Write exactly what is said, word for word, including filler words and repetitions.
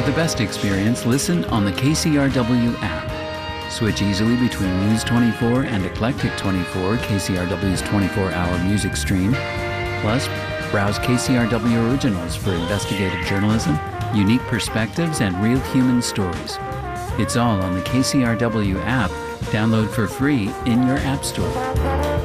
For the best experience, listen on the K C R W app. Switch easily between News twenty-four and Eclectic twenty-four, K C R W's twenty-four hour music stream. Plus, browse K C R W Originals for investigative journalism, unique perspectives, and real human stories. It's all on the K C R W app. Download for free in your app store.